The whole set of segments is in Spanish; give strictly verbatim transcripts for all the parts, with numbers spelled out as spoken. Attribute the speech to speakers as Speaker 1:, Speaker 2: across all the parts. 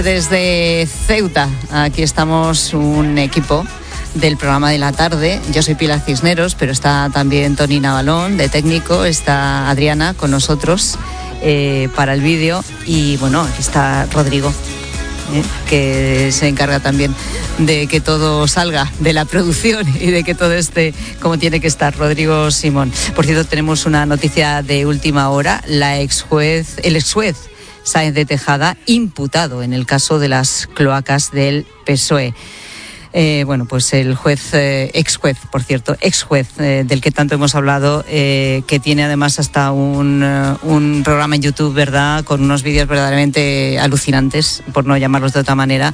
Speaker 1: Desde Ceuta, aquí estamos un equipo del programa de la tarde. Yo soy Pilar Cisneros, pero está también Tony Navalón, de técnico, está Adriana con nosotros eh, para el vídeo y bueno, aquí está Rodrigo, eh, que se encarga también de que todo salga de la producción y de que todo esté como tiene que estar. Rodrigo Simón. Por cierto, tenemos una noticia de última hora. La ex juez, el ex juez Sáenz de Tejada, imputado en el caso de las cloacas del P S O E. Eh, bueno, pues el juez, eh, ex juez, por cierto, ex juez eh, del que tanto hemos hablado, eh, que tiene además hasta un, uh, un programa en YouTube, ¿verdad?, con unos vídeos verdaderamente alucinantes, por no llamarlos de otra manera,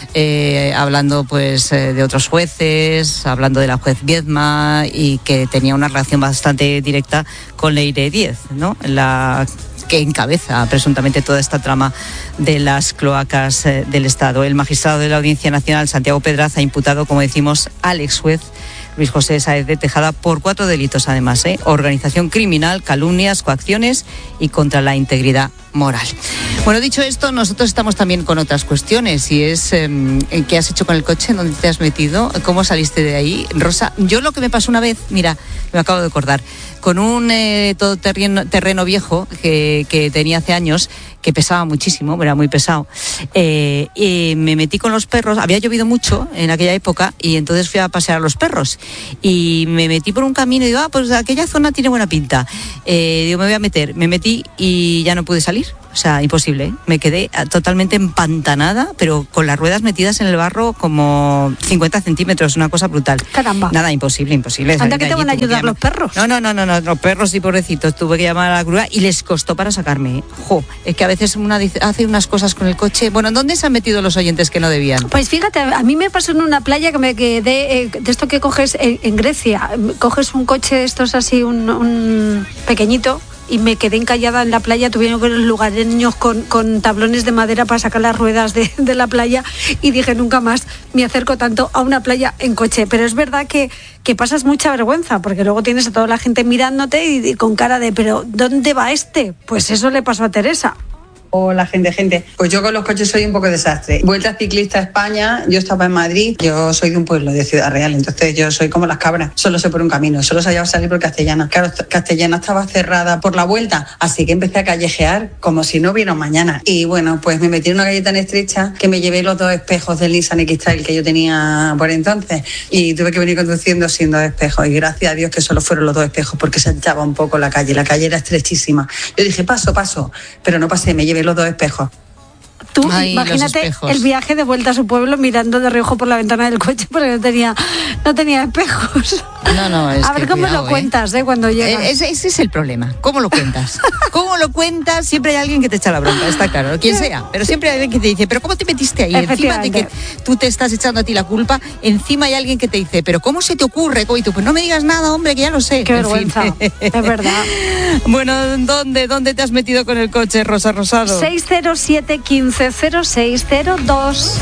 Speaker 1: eh, hablando pues eh, de otros jueces, hablando de la juez Viedma, y que tenía una relación bastante directa con Leire Díez, ¿no?, la que encabeza presuntamente toda esta trama de las cloacas eh, del Estado. El magistrado de la Audiencia Nacional, Santiago Pedraz, ha imputado, como decimos, al ex juez Luis José Sáenz de Tejada por cuatro delitos, además, ¿eh? Organización criminal, calumnias, coacciones y contra la integridad moral. Bueno, dicho esto, nosotros estamos también con otras cuestiones, y es eh, ¿qué has hecho con el coche? ¿Dónde te has metido? ¿Cómo saliste de ahí? Rosa, yo lo que me pasó una vez, mira, me acabo de acordar, con un eh, todoterreno terreno viejo que, que tenía hace años, que pesaba muchísimo, era muy pesado, eh, y me metí con los perros. Había llovido mucho en aquella época y entonces fui a pasear a los perros y me metí por un camino y digo, ah, pues aquella zona tiene buena pinta, eh, digo, me voy a meter, me metí y ya no pude salir. O sea, imposible, ¿eh? Me quedé totalmente empantanada, pero con las ruedas metidas en el barro como cincuenta centímetros, una cosa brutal.
Speaker 2: Caramba.
Speaker 1: Nada, imposible, imposible.
Speaker 2: ¿Anda que te van a ayudar los perros?
Speaker 1: No, no, no, no, no, los perros sí, pobrecitos, tuve que llamar a la grúa y les costó para sacarme. Jo, es que a veces una dice, hace unas cosas con el coche. Bueno, ¿dónde se han metido los oyentes que no debían?
Speaker 2: Pues fíjate, a mí me pasó en una playa que me quedé, eh, de esto que coges en, en Grecia, coges un coche de estos así, un, un pequeñito, y me quedé encallada en la playa. Tuvieron que los lugareños con, con tablones de madera para sacar las ruedas de, de la playa, y dije, nunca más me acerco tanto a una playa en coche. Pero es verdad que, que pasas mucha vergüenza, porque luego tienes a toda la gente mirándote y, y con cara de, pero ¿dónde va este? Pues eso le pasó a Teresa.
Speaker 3: Hola, gente, gente. Pues yo con los coches soy un poco desastre. Vuelta ciclista a España, yo estaba en Madrid, yo soy de un pueblo de Ciudad Real, entonces yo soy como las cabras, solo sé por un camino, solo sabía salir por Castellana. Claro, Castellana estaba cerrada por la vuelta, así que empecé a callejear como si no hubiera un mañana. Y bueno, pues me metí en una calle tan estrecha que me llevé los dos espejos del Nissan X-Trail que yo tenía por entonces, y tuve que venir conduciendo sin dos espejos, y gracias a Dios que solo fueron los dos espejos, porque se anchaba un poco la calle, la calle era estrechísima. Yo dije, paso, paso, pero no pasé, me llevé los dos espejos.
Speaker 2: Tú,
Speaker 1: Ay,
Speaker 2: imagínate el viaje de vuelta a su pueblo mirando de reojo por la ventana del coche porque no tenía, no tenía espejos.
Speaker 1: No, no, es
Speaker 2: A ver
Speaker 1: que
Speaker 2: cómo
Speaker 1: cuidado,
Speaker 2: lo cuentas, ¿eh? Cuando llegas.
Speaker 1: Eh, ese, ese es el problema. ¿Cómo lo cuentas? ¿Cómo lo cuentas? Siempre hay alguien que te echa la bronca, está claro, quien sea. Pero siempre hay alguien que te dice, ¿pero cómo te metiste ahí? Encima de que tú te estás echando a ti la culpa, encima hay alguien que te dice, ¿pero cómo se te ocurre? Y tú, pues no me digas nada, hombre, que ya lo sé.
Speaker 2: Qué vergüenza, es verdad.
Speaker 1: Bueno, ¿dónde, ¿dónde te has metido con el coche, Rosa Rosado?
Speaker 2: seis cero siete, uno cinco cero seis cero dos.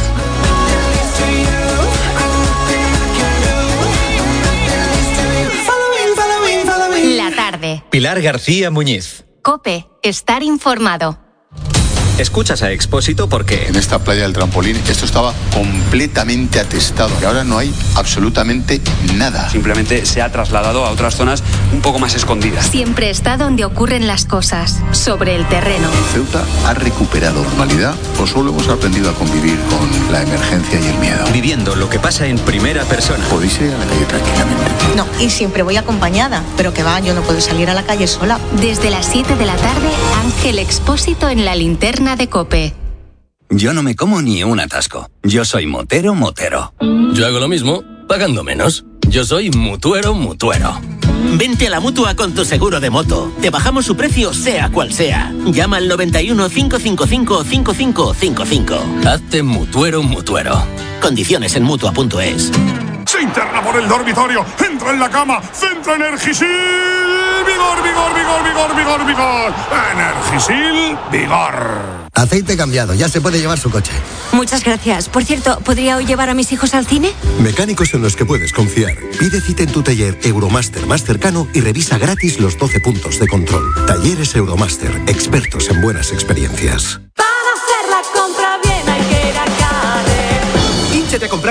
Speaker 4: La tarde.
Speaker 5: Pilar García Muñiz.
Speaker 4: COPE. Estar informado.
Speaker 5: Escuchas a Expósito porque
Speaker 6: en esta playa del trampolín esto estaba completamente atestado y ahora no hay absolutamente nada.
Speaker 7: Simplemente se ha trasladado a otras zonas un poco más escondidas.
Speaker 4: Siempre está donde ocurren las cosas, sobre el terreno.
Speaker 6: ¿Ceuta ha recuperado normalidad o solo hemos aprendido a convivir con la emergencia y el miedo?
Speaker 5: Viviendo lo que pasa en primera persona.
Speaker 6: Podéis ir a la calle tranquilamente.
Speaker 8: No, y siempre voy acompañada, pero que va, yo no puedo salir a la calle sola.
Speaker 4: Desde las siete de la tarde, Ángel Expósito en la linterna de COPE.
Speaker 9: Yo no me como ni un atasco. Yo soy motero, motero.
Speaker 10: Yo hago lo mismo, pagando menos. Yo soy mutuero, mutuero.
Speaker 11: Vente a la Mutua con tu seguro de moto. Te bajamos su precio sea cual sea. Llama al noventa y uno, cinco cinco cinco, cinco cinco cinco cinco.
Speaker 10: Hazte mutuero, mutuero.
Speaker 11: Condiciones en Mutua punto es.
Speaker 12: Se interna por el dormitorio, entra en la cama, centra Energisil, vigor, vigor, vigor, vigor, vigor, vigor. Energisil, vigor.
Speaker 13: Aceite cambiado, ya se puede llevar su coche.
Speaker 14: Muchas gracias. Por cierto, ¿podría hoy llevar a mis hijos al cine?
Speaker 15: Mecánicos en los que puedes confiar. Pide cita en tu taller Euromaster más cercano y revisa gratis los doce puntos de control. Talleres Euromaster, expertos en buenas experiencias.
Speaker 16: Para hacer la compra bien hay que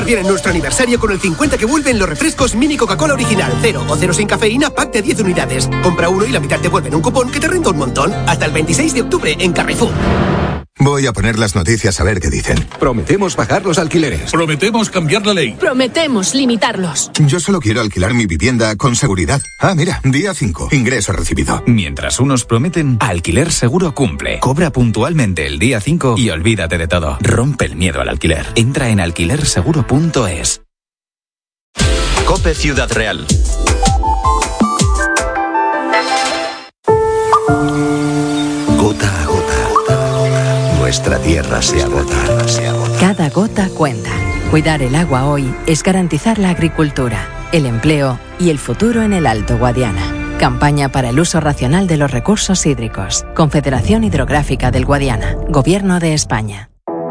Speaker 16: pasar bien en nuestro aniversario con el cincuenta que vuelven los refrescos Mini Coca-Cola Original, cero o cero sin cafeína, pack de diez unidades. Compra uno y la mitad te vuelven un cupón que te renta un montón. Hasta el veintiséis de octubre en Carrefour.
Speaker 17: Voy a poner las noticias a ver qué dicen.
Speaker 18: Prometemos bajar los alquileres.
Speaker 19: Prometemos cambiar la ley.
Speaker 20: Prometemos limitarlos.
Speaker 17: Yo solo quiero alquilar mi vivienda con seguridad. Ah, mira, día cinco. Ingreso recibido.
Speaker 21: Mientras unos prometen, Alquiler Seguro cumple. Cobra puntualmente el día cinco y olvídate de todo. Rompe el miedo al alquiler. Entra en alquiler seguro punto es.
Speaker 5: COPE Ciudad Real.
Speaker 22: Gota a gota, nuestra tierra se agota.
Speaker 23: Cada gota cuenta. Cuidar el agua hoy es garantizar la agricultura, el empleo y el futuro en el Alto Guadiana. Campaña para el uso racional de los recursos hídricos. Confederación Hidrográfica del Guadiana. Gobierno de España.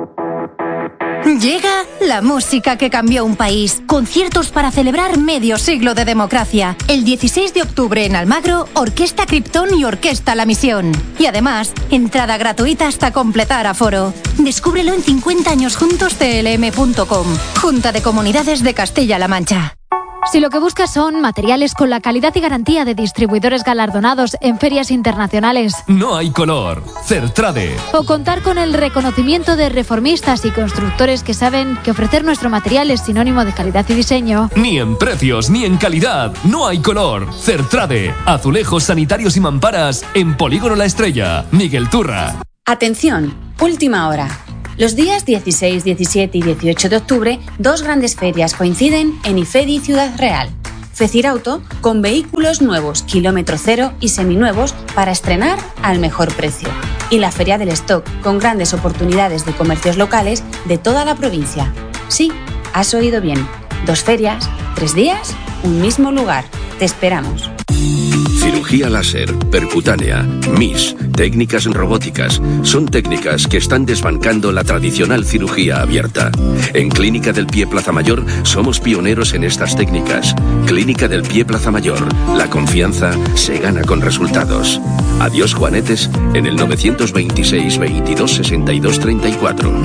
Speaker 24: Llega la música que cambió un país. Conciertos para celebrar medio siglo de democracia. El dieciséis de octubre en Almagro, Orquesta Krypton y Orquesta La Misión. Y además, entrada gratuita hasta completar aforo. Descúbrelo en cincuenta años juntos c l m punto com. Junta de Comunidades de Castilla-La Mancha.
Speaker 25: Si lo que buscas son materiales con la calidad y garantía de distribuidores galardonados en ferias internacionales,
Speaker 10: No hay color. Certrade.
Speaker 25: o contar con el reconocimiento de reformistas y constructores que saben que ofrecer nuestro material es sinónimo de calidad y diseño,
Speaker 10: Ni en precios ni en calidad. No hay color. Certrade. Azulejos sanitarios y mamparas en Polígono La Estrella. Miguel Turra.
Speaker 26: Atención, última hora. Los días dieciséis, diecisiete y dieciocho de octubre, dos grandes ferias coinciden en IFEDI Ciudad Real. Fecirauto, con vehículos nuevos, kilómetro cero y seminuevos para estrenar al mejor precio. Y la Feria del Stock, con grandes oportunidades de comercios locales de toda la provincia. Sí, has oído bien. Dos ferias, tres días, un mismo lugar. Te esperamos.
Speaker 27: Cirugía láser, percutánea, M I S, técnicas robóticas, son técnicas que están desbancando la tradicional cirugía abierta. En Clínica del Pie Plaza Mayor somos pioneros en estas técnicas. Clínica del Pie Plaza Mayor, la confianza se gana con resultados. Adiós Juanetes en el novecientos veintiséis, veintidós, sesenta y dos, treinta y cuatro.